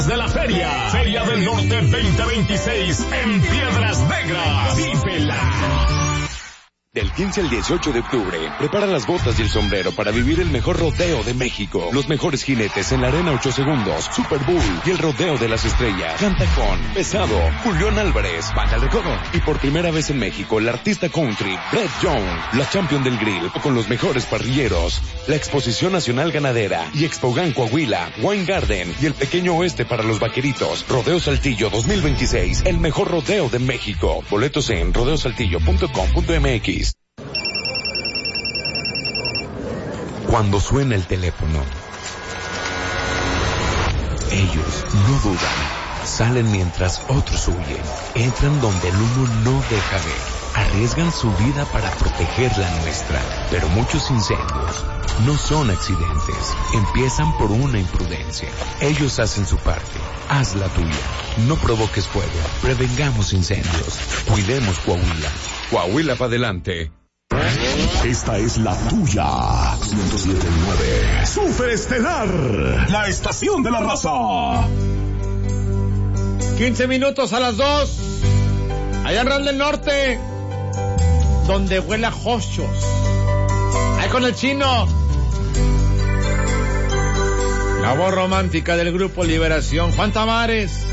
de la Feria del Norte 2026 en Piedras Negras. ¡Vívela! Del 15 al 18 de octubre, prepara las botas y el sombrero para vivir el mejor rodeo de México. Los mejores jinetes en la Arena 8 Segundos, Super Bowl y el Rodeo de las Estrellas. Canta con Pesado, Julián Álvarez, Banda El Recodo. Y por primera vez en México, el artista country, Brett Young, la champion del grill, con los mejores parrilleros. La Exposición Nacional Ganadera y Expogan Coahuila, Wine Garden y el Pequeño Oeste para los vaqueritos. Rodeo Saltillo 2026, el mejor rodeo de México. Boletos en rodeosaltillo.com.mx. Cuando suena el teléfono, ellos no dudan, salen mientras otros huyen, entran donde el humo no deja ver, arriesgan su vida para proteger la nuestra, pero muchos incendios no son accidentes, empiezan por una imprudencia. Ellos hacen su parte, haz la tuya, no provoques fuego, prevengamos incendios, cuidemos Coahuila. Coahuila para adelante. Esta es la tuya. 107.9 Superestelar, la estación de la raza. 15 minutos a las 2. Allá en Real del Norte, donde huele a jochos. Ahí con el Chino. La voz romántica del grupo Liberación, Juan Tamares.